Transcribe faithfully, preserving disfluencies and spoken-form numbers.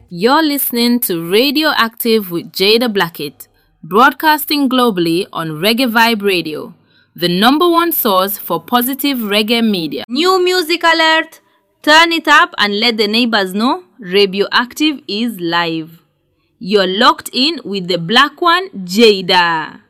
You're listening to Radioactive with Jada Blackett, broadcasting globally on Reggae Vibe Radio, the number one source for positive reggae media. New music alert! Turn it up and let the neighbors know Radioactive is live. You're locked in with the black one, Jada.